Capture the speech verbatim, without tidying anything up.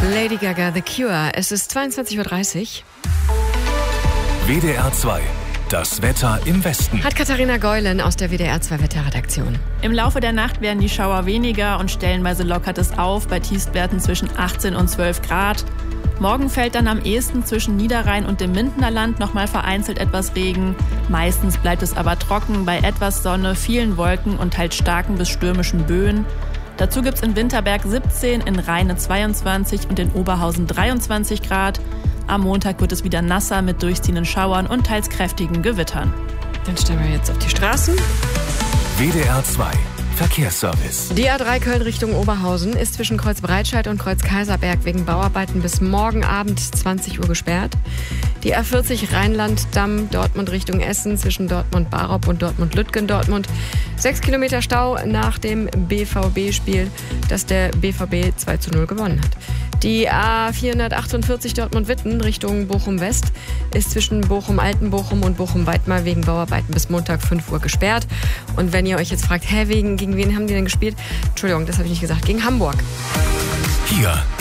Lady Gaga, The Cure. Es ist zweiundzwanzig Uhr dreißig. W D R zwei. Das Wetter im Westen. Hat Katharina Geulen aus der W D R zwei Wetterredaktion. Im Laufe der Nacht werden die Schauer weniger und stellenweise lockert es auf bei Tiefstwerten zwischen achtzehn und zwölf Grad. Morgen fällt dann am ehesten zwischen Niederrhein und dem Mindener Land nochmal vereinzelt etwas Regen. Meistens bleibt es aber trocken bei etwas Sonne, vielen Wolken und teils starken bis stürmischen Böen. Dazu gibt es in Winterberg siebzehn, in Rheine zweiundzwanzig und in Oberhausen dreiundzwanzig Grad. Am Montag wird es wieder nasser mit durchziehenden Schauern und teils kräftigen Gewittern. Dann stellen wir jetzt auf die Straßen. W D R zwei. Verkehrsservice. Die A drei Köln Richtung Oberhausen ist zwischen Kreuz Breitscheid und Kreuz Kaiserberg wegen Bauarbeiten bis morgen Abend zwanzig Uhr gesperrt. Die A vierzig Rheinland-Damm Dortmund Richtung Essen zwischen Dortmund-Barop und Dortmund-Lütgendortmund. Sechs Kilometer Stau nach dem B V B-Spiel, das der B V B zwei zu null gewonnen hat. Die A vierhundertachtundvierzig Dortmund-Witten Richtung Bochum-West ist zwischen Bochum-Altenbochum und Bochum-Weidmar wegen Bauarbeiten bis Montag fünf Uhr gesperrt. Und wenn ihr euch jetzt fragt, hä, wegen, gegen wen haben die denn gespielt? Entschuldigung, das habe ich nicht gesagt, gegen Hamburg. Hier